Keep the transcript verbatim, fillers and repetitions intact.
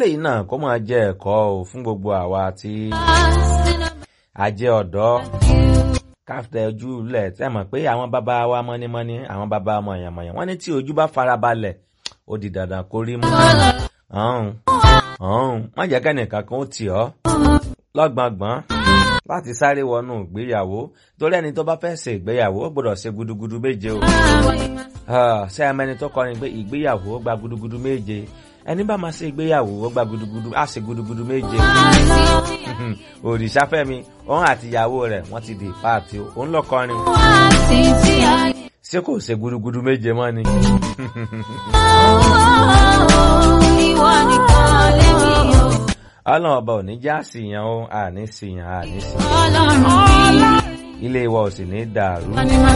kélé náà kó máa jẹ́ ẹ̀kọ́ o fún gbogbo àwa tí a jẹ́ ọ̀dọ́ káfíńtà ojú lẹ̀ tí a mọ̀ pé àwọn bàbá wa mọ́nímọ́ní àwọn bàbá mọ̀yànmọ̀yàn wọ́n ní tí ojú bá farabalẹ̀ ó di dandan kó rí mú. ọ̀hún ọ̀hún má jẹ́ kẹ́nìkan kan ó tì ọ́ lọ́gbọ̀ngbọ̀n láti sáré wọnú ìgbéyàwó torí ẹni tó bá fẹ́ ṣe ìgbéyàwó ó gbọ́dọ̀ ṣe gudugudu méje o. ṣé ẹ mẹ́ni tó kọrin pé ìgbéyàwó ó gba gudugudu méje ẹni bá máa ṣe ìgbéyàwó ó gba gudugudu á ṣe gudugudu méje. Òrìṣàfẹ́mi òun àti ìyàwó rẹ̀ wọ́n ti di páàtì o òun lọ kọrin ṣé kò ṣe gudugudu méje mọ́ ni. Ọlọ́run ọba ò ní já síyàn o àní síyàn àní síyàn ilé wa ò sì ní dàrú.